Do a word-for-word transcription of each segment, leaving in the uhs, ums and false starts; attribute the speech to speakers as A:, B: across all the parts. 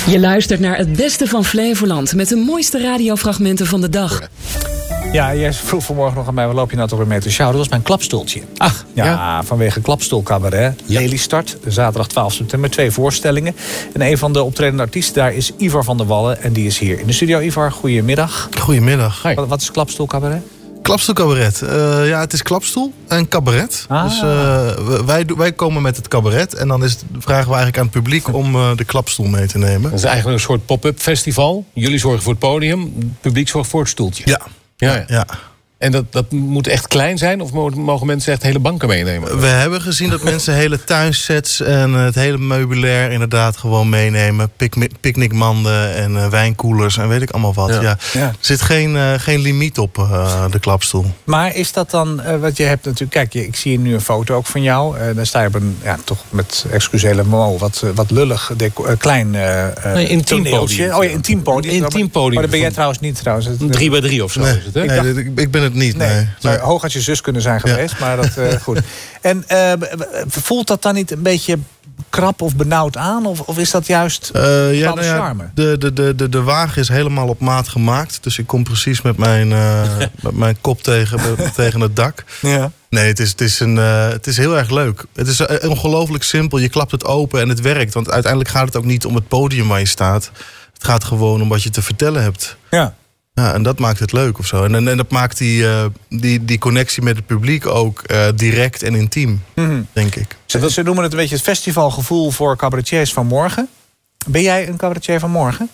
A: Je luistert naar het beste van Flevoland met de mooiste radiofragmenten van de dag.
B: Ja, jij vroeg vanmorgen nog aan mij, waar loop je nou toch weer mee te sjouwen? Dat was mijn klapstoeltje.
C: Ach,
B: ja,
C: ja.
B: Vanwege Klapstoelcabaret.
C: Ja.
B: Lelystad, zaterdag twaalf september, twee voorstellingen. En een van de optredende artiesten daar is Ivar van der Wallen. En die is hier in de studio. Ivar, goedemiddag.
D: Goedemiddag.
B: Wat, wat is Klapstoelcabaret?
D: Klapstoelcabaret. Uh, ja, het is klapstoel en cabaret.
B: Ah.
D: Dus uh, wij, wij komen met het cabaret. En dan is het, vragen we eigenlijk aan het publiek om uh, de klapstoel mee te nemen.
C: Dat is eigenlijk een soort pop-up festival. Jullie zorgen voor het podium, het publiek zorgt voor het stoeltje.
D: Ja.
C: Ja, ja.
D: ja.
C: En dat, dat moet echt klein zijn? Of mogen mensen echt hele banken meenemen?
D: We hebben gezien dat mensen hele tuinsets en het hele meubilair inderdaad gewoon meenemen. Pic- picknickmanden en uh, wijnkoelers en weet ik allemaal wat.
C: Ja.
D: Ja.
B: Ja.
D: Er zit geen, uh, geen limiet op uh, de klapstoel.
B: Maar is dat dan, uh, wat je hebt natuurlijk... Kijk, ik zie hier nu een foto ook van jou. Uh, dan sta je op een, ja, toch met excusele mo, wat, uh, wat lullig, deco- uh, klein uh,
C: Nee, intiem
B: toneeltje.
C: podium.
B: Oh ja, intiem podium.
C: Intiem podium.
B: Maar dat ben jij trouwens niet trouwens.
C: Een drie bij drie of zo
D: Nee,
C: is het, hè?
D: nee,
B: dacht-
D: ik, ik ben het niet.
B: Nee,
D: Nee.
B: zou
D: Nee.
B: hoog als je zus kunnen zijn geweest, ja. Maar dat uh, goed. En uh, voelt dat dan niet een beetje krap of benauwd aan? Of, of is dat juist
D: Uh, ja,
B: bepaalde
D: nou ja,
B: charme?
D: de, de, de, de, de wagen is helemaal op maat gemaakt. Dus ik kom precies met mijn, uh, met mijn kop tegen, tegen het dak.
B: Ja.
D: Nee, het is, het, is een, uh, het is heel erg leuk. Het is uh, ongelooflijk simpel. Je klapt het open en het werkt. Want uiteindelijk gaat het ook niet om het podium waar je staat. Het gaat gewoon om wat je te vertellen hebt.
B: Ja.
D: Ja, en dat maakt het leuk of zo. En, en, en dat maakt die, uh, die, die connectie met het publiek ook uh, direct en intiem,
B: Mm-hmm.
D: denk ik.
B: Ze, ze noemen het een beetje het festivalgevoel voor cabaretiers van morgen. Ben jij een cabaretier van morgen?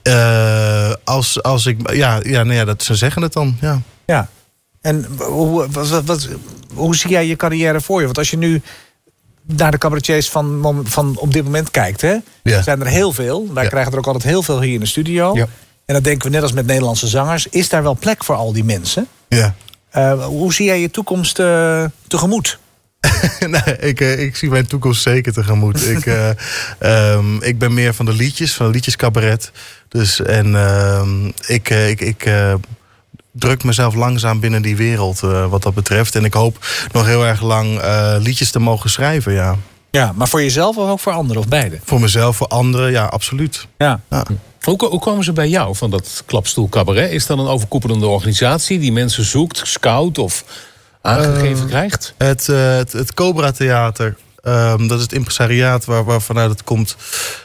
D: Uh, als, als ik, ja, ja, nou ja, dat, ze zeggen het dan, ja.
B: Ja. En hoe, wat, wat, wat, hoe zie jij je carrière voor je? Want als je nu naar de cabaretiers van, mom- van op dit moment kijkt, hè,
D: Ja.
B: zijn er heel veel. Wij
D: Ja.
B: krijgen er ook altijd heel veel hier in de studio.
C: Ja.
B: En dan denken we net als met Nederlandse zangers, is daar wel plek voor al die mensen?
D: Ja.
B: Uh, hoe zie jij je toekomst uh, tegemoet?
D: Nee, ik, uh, ik zie mijn toekomst zeker tegemoet. ik, uh, um, ik ben meer van de liedjes, van liedjescabaret. Dus, en uh, ik, uh, ik, ik uh, druk mezelf langzaam binnen die wereld uh, wat dat betreft. En ik hoop nog heel erg lang uh, liedjes te mogen schrijven, ja.
B: Ja, maar voor jezelf of ook voor anderen of beide?
D: Voor mezelf, voor anderen, ja, absoluut.
B: Ja.
D: Ja.
C: Hoe, hoe komen ze bij jou van dat klapstoel cabaret? Is dat een overkoepelende organisatie die mensen zoekt, scout of aangegeven uh, krijgt?
D: Het, uh, het, het Cobra Theater, um, dat is het impresariaat waar, waarvanuit het komt.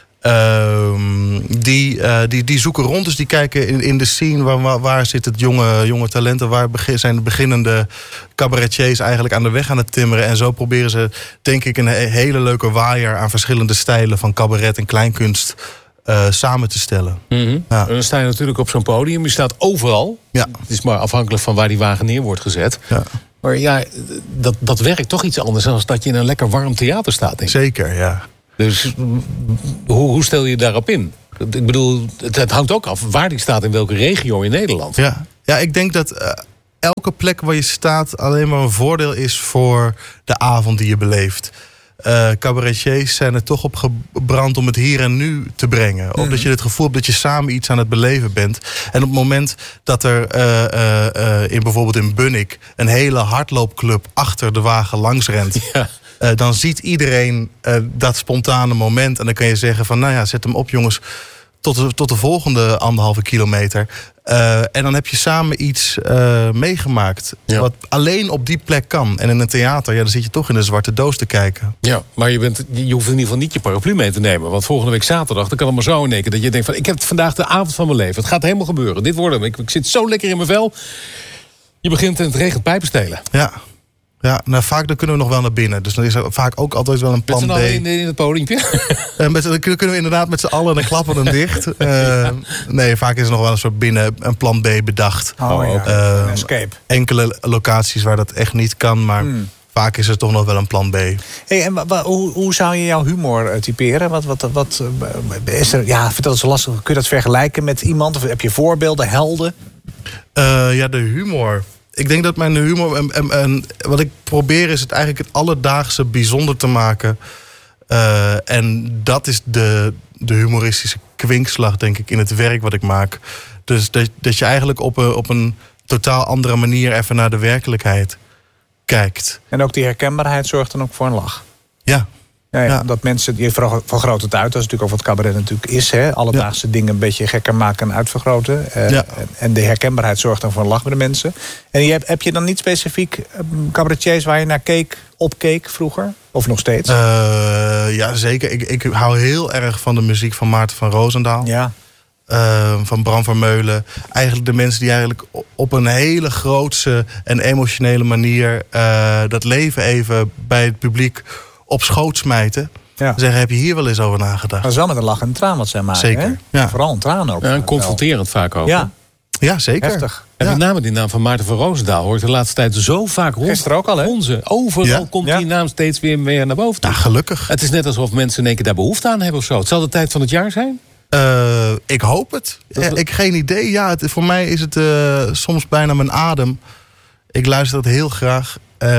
D: Um, die, uh, die, die zoeken rond, dus die kijken in, in de scene waar, waar, waar zit het jonge, jonge talenten, waar begin, zijn de beginnende cabaretiers eigenlijk aan de weg aan het timmeren. En zo proberen ze, denk ik, een hele leuke waaier aan verschillende stijlen van cabaret en kleinkunst uh, samen te stellen.
C: Mm-hmm.
D: Ja.
C: En dan sta je natuurlijk op zo'n podium, je staat overal.
D: Ja.
C: Het is maar afhankelijk van waar die wagen neer wordt gezet.
D: Ja.
C: Maar ja, dat, dat werkt toch iets anders dan dat je in een lekker warm theater staat, denk ik.
D: Zeker, ja.
C: Dus hoe, hoe stel je je daarop in? Ik bedoel, het, het hangt ook af waar die staat in welke regio in Nederland.
D: Ja, ja ik denk dat uh, elke plek waar je staat alleen maar een voordeel is voor de avond die je beleeft. Uh, cabaretiers zijn er toch op gebrand om het hier en nu te brengen. Mm. Omdat je het gevoel hebt dat je samen iets aan het beleven bent. En op het moment dat er uh, uh, uh, in bijvoorbeeld in Bunnik een hele hardloopclub achter de wagen langs rent.
C: Ja.
D: Uh, dan ziet iedereen uh, dat spontane moment. En dan kan je zeggen van, nou ja, zet hem op jongens. Tot de, tot de volgende anderhalve kilometer. Uh, en dan heb je samen iets uh, meegemaakt.
C: Ja.
D: Wat alleen op die plek kan. En in een theater, ja, dan zit je toch in een zwarte doos te kijken.
C: Ja, maar je, bent, je hoeft in ieder geval niet je paraplu mee te nemen. Want volgende week zaterdag, dan kan het maar zo in één keer dat je denkt van, ik heb vandaag de avond van mijn leven. Het gaat helemaal gebeuren. Dit wordt hem. Ik, ik zit zo lekker in mijn vel. Je begint en het regent pijpenstelen.
D: Ja. Ja, nou vaak dan kunnen we nog wel naar binnen. Dus dan is er vaak ook altijd wel een plan B.
C: Met z'n allen in, in het podiumpje?
D: Uh, met, dan kunnen we inderdaad met z'n allen en klappen dan dicht. Uh, nee, vaak is er nog wel een soort binnen een plan B bedacht.
B: Oh, ja.
D: Uh,
B: een escape.
D: Enkele locaties waar dat echt niet kan, maar
B: Hmm.
D: vaak is er toch nog wel een plan B.
B: Hey, en wa, wa, hoe, hoe zou je jouw humor uh, typeren? Wat, wat, wat, uh, is er, ja, vind dat zo lastig. Kun je dat vergelijken met iemand? Of heb je voorbeelden, helden?
D: Uh, ja, de humor. Ik denk dat mijn humor... En, en, en wat ik probeer is het eigenlijk het alledaagse bijzonder te maken. Uh, en dat is de, de humoristische kwinkslag, denk ik, in het werk wat ik maak. Dus dat, dat je eigenlijk op een, op een totaal andere manier even naar de werkelijkheid kijkt.
B: En ook die herkenbaarheid zorgt dan ook voor een lach.
D: Ja,
B: Ja, ja,
D: Ja.
B: Dat mensen, je vergroot het uit. Dat is natuurlijk ook wat cabaret natuurlijk is. Hè? Alledaagse ja. dingen een beetje gekker maken en uitvergroten. Uh,
D: Ja.
B: en, en de herkenbaarheid zorgt dan voor een lach bij de mensen. En je hebt, heb je dan niet specifiek um, cabaretiers waar je naar keek, opkeek vroeger? Of nog steeds?
D: Uh, ja, zeker. Ik, ik hou heel erg van de muziek van Maarten van Roosendaal.
B: Ja.
D: Uh, van Bram Vermeulen. Eigenlijk de mensen die eigenlijk op een hele grootse en emotionele manier uh, dat leven even bij het publiek op schoot smijten.
B: Ja.
D: Zeggen, heb je hier wel eens over nagedacht?
B: Dat is wel met een lach en een traan wat zij maken.
D: Zeker,
B: Hè?
D: ja.
B: Vooral een traan ook.
C: Ja, en confronterend vaak ook.
B: Ja,
D: Ja, zeker.
B: heftig.
C: En
D: Ja.
C: met name die naam van Maarten van Roosendaal hoort de laatste tijd zo vaak rond.
B: Gisteren ook al, hè?
C: Onze. Overal
D: Ja.
C: komt
B: Ja.
C: die naam steeds weer meer naar boven toe.
D: Ja, gelukkig.
C: Het is net alsof mensen in één keer daar behoefte aan hebben of zo. Het zal de tijd van het jaar zijn?
D: Uh, ik hoop het.
C: Dat
D: Eh,
C: we-
D: Ik geen idee. Ja, het, voor mij is het uh, soms bijna mijn adem. Ik luister het heel graag.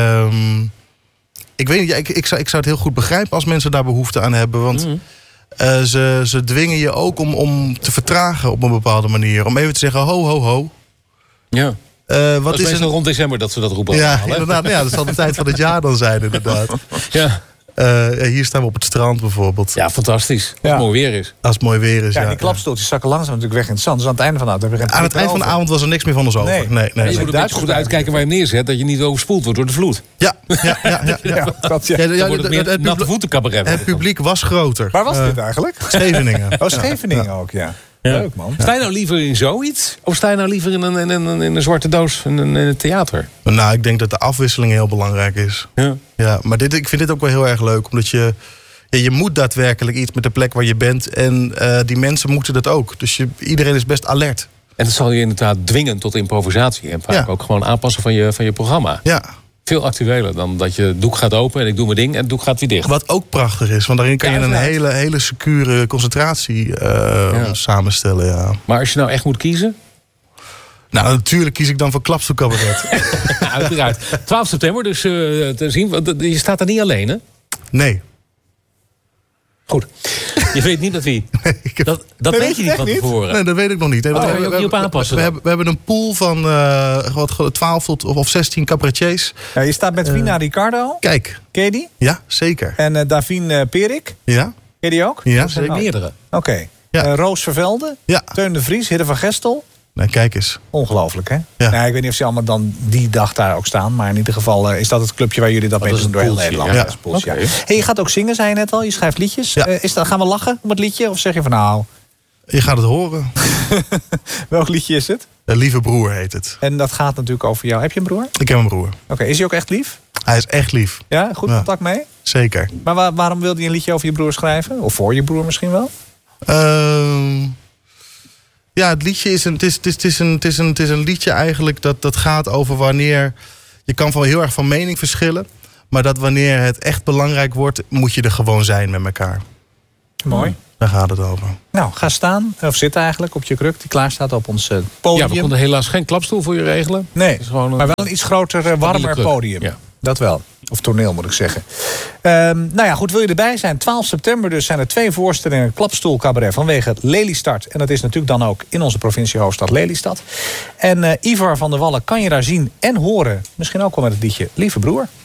D: Um, ik weet niet, ja, ik, ik, zou, ik zou het heel goed begrijpen als mensen daar behoefte aan hebben. Want
C: Mm.
D: uh, ze, ze dwingen je ook om, om te vertragen op een bepaalde manier. Om even te zeggen, ho, ho, ho.
C: Ja.
D: Uh,
C: Wat
D: wat
C: is
D: is
C: meestal
D: een...
C: rond december dat ze dat roepen.
D: Ja,
C: allemaal, hè?
D: inderdaad. Ja, dat zal de tijd van het jaar dan zijn, inderdaad.
C: Ja.
D: Uh, ja, hier staan we op het strand bijvoorbeeld.
C: ja, fantastisch. Als
B: Ja.
C: het mooi weer is.
D: Als het mooi weer is.
B: Ja,
D: Ja,
B: die klapstoeltjes zakken langzaam natuurlijk weg in het zand. Dus aan het einde van de avond heb je geen
D: Aan het eind van de avond was er niks meer van ons over.
B: Nee.
D: Nee, nee,
C: En je
D: nee.
C: moet een beetje
B: Duitsers
C: goed uitkijken waar je hem neerzet. Dat je niet overspoeld wordt door de vloed.
D: Ja, ja, ja, ja, ja.
B: Ja, dat, ja.
D: Ja,
C: Dan
D: ja,
C: wordt het
D: het-
C: meer
D: het-
C: natte voetencabaret.
D: Het publiek was groter.
B: Waar was
D: Eh,
B: dit eigenlijk?
D: Scheveningen.
B: Oh, Scheveningen ook, ja. Leuk, man.
C: Sta je nou liever in zoiets? Of sta je nou liever in een, in een, in een zwarte doos in een, in een theater?
D: Nou, ik denk dat de afwisseling heel belangrijk is.
C: Ja.
D: Ja, maar dit, ik vind dit ook wel heel erg leuk. Omdat je, ja, je moet daadwerkelijk iets met de plek waar je bent. En uh, die mensen moeten dat ook. Dus je, iedereen is best alert.
C: En dat zal je inderdaad dwingen tot improvisatie. En vaak
D: Ja.
C: ook gewoon aanpassen van je, van je programma.
D: Ja,
C: Veel actueler dan dat je het doek gaat open en ik doe mijn ding en het doek gaat weer dicht.
D: wat ook prachtig is. Want daarin kan
C: Ja,
D: je een
C: inderdaad.
D: hele, hele secure concentratie uh,
C: Ja.
D: samenstellen. Ja.
C: Maar als je nou echt moet kiezen,
D: Nou, natuurlijk kies ik dan voor klapstoelcabaret.
C: ja, uiteraard. twaalf september, dus uh, te zien. Want je staat er niet alleen, hè?
D: Nee.
C: Goed. Je weet niet met wie.
D: Ik heb-
C: Dat, dat
B: Nee,
C: weet je niet
B: echt
C: van
B: niet?
C: tevoren.
D: Nee, dat weet ik nog niet. Nee,
C: Oh,
D: want
C: daar
D: we,
C: kun je ook niet op aanpassen
D: we,
C: dan.
D: hebben, we hebben een pool van uh, wat, twaalf tot, of zestien cabaretiers.
B: Ja, je staat met Vina Ricardo.
D: Kijk,
B: Ken je die?
D: ja, zeker.
B: En uh, Davine uh, Perik.
D: Ja,
B: Ken je die ook?
D: ja
C: Er zijn
D: zeker.
C: meerdere.
B: Oké.
D: Ja.
B: Uh, Roos Vervelde.
D: Ja,
B: Teun de Vries. Hidde van Gestel.
D: nee, kijk eens.
B: Ongelooflijk, hè?
D: Ja.
B: Nou, ik weet niet of ze allemaal dan die dag daar ook staan. Maar in ieder geval uh, is dat het clubje waar jullie dat mee
C: dat is
B: doen door
C: het
B: heel
C: poeltje,
B: Nederland.
D: ja.
B: Dat is het poeltje,
C: Oké.
B: ja. Hey, je gaat ook zingen, zei je net al. Je schrijft liedjes.
D: Ja.
B: Uh, is dat, gaan we lachen om het liedje? Of zeg je van nou,
D: Je gaat het horen.
B: welk liedje is het?
D: De lieve broer heet het.
B: En dat gaat natuurlijk over jou. Heb je een broer? Oké,
D: Ik heb een broer.
B: is hij ook echt lief?
D: Hij is echt lief.
B: Ja, goed
D: Ja.
B: contact mee?
D: Zeker.
B: Maar waar- waarom wilde je een liedje over je broer schrijven? Of voor je broer misschien wel?
D: Ehm, ja, het liedje is een, het is, het is, het is een, het is een, het is een liedje eigenlijk dat, dat gaat over wanneer... Je kan wel heel erg van mening verschillen. Maar dat wanneer het echt belangrijk wordt, moet je er gewoon zijn met elkaar.
B: Mooi.
D: Daar gaat het over.
B: Nou, ga staan. Of zit eigenlijk op je kruk die klaar staat op ons uh, podium.
C: Ja, we konden helaas geen klapstoel voor je regelen.
B: Nee,
C: Het is gewoon een-
B: maar wel een iets groter, uh, warmer
C: kruk.
B: podium.
C: Ja.
B: Dat wel. Of toneel moet ik zeggen. Ehm, nou ja, goed, wil je erbij zijn? twaalf september dus zijn er twee voorstellingen klapstoel cabaret vanwege het Lelystad. En dat is natuurlijk dan ook in onze provinciehoofdstad Lelystad. En uh, Ivar van der Wallen kan je daar zien en horen. Misschien ook wel met het liedje Lieve Broer.